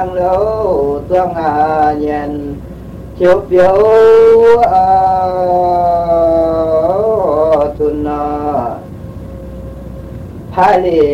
tăng lâu tuang nhận chụp phiếu tuần hai